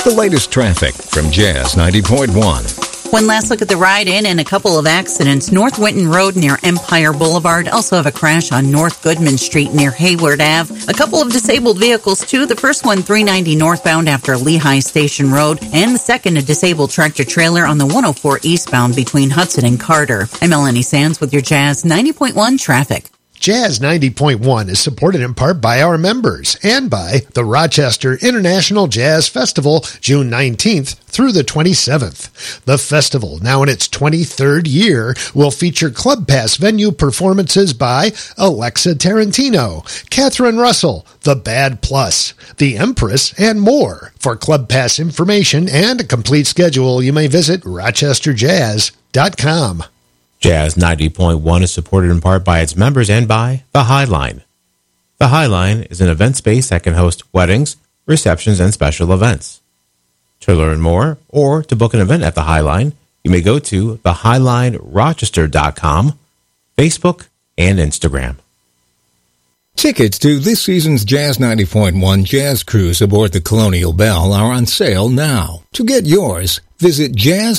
The latest traffic from Jazz 90.1. One last look at the ride-in and a couple of accidents. North Winton Road near Empire Boulevard. Also have a crash on North Goodman Street near Hayward Ave. A couple of disabled vehicles, too. The first one, 390 northbound after Lehigh Station Road. And the second, a disabled tractor-trailer on the 104 eastbound between Hudson and Carter. I'm Melanie Sands with your Jazz 90.1 traffic. Jazz 90.1 is supported in part by our members and by the Rochester International Jazz Festival, June 19th through the 27th. The festival, now in its 23rd year, will feature Club Pass venue performances by Alexa Tarantino, Catherine Russell, The Bad Plus, The Empress, and more. For Club Pass information and a complete schedule, you may visit rochesterjazz.com. Jazz 90.1 is supported in part by its members and by The Highline. The Highline is an event space that can host weddings, receptions, and special events. To learn more or to book an event at The Highline, you may go to thehighlinerochester.com, Facebook, and Instagram. Tickets to this season's Jazz 90.1 Jazz Cruise aboard the Colonial Belle are on sale now. To get yours, visit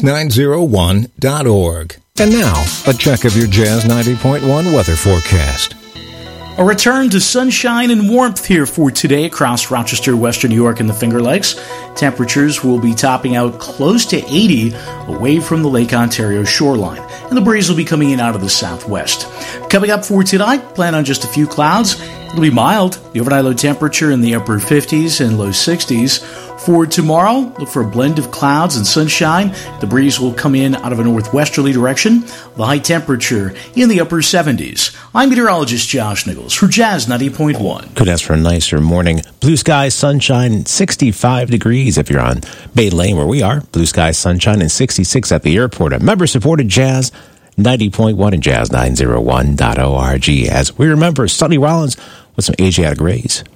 jazz901.org. And now, a check of your Jazz 90.1 weather forecast. A return to sunshine and warmth here for today across Rochester, Western New York, and the Finger Lakes. Temperatures will be topping out close to 80 away from the Lake Ontario shoreline, and the breeze will be coming in out of the southwest. Coming up for tonight, plan on just a few clouds. It'll be mild. The overnight low temperature in the upper 50s and low 60s. For tomorrow, look for a blend of clouds and sunshine. The breeze will come in out of a northwesterly direction. The high temperature in the upper 70s. I'm meteorologist Josh Nichols for Jazz 90.1. Could ask for a nicer morning. Blue skies, sunshine, 65 degrees if you're on Bay Lane where we are. Blue skies, sunshine, and 66 at the airport. A member-supported Jazz 90.1 and jazz901.org as we remember Sonny Rollins with some Asiatic Rays.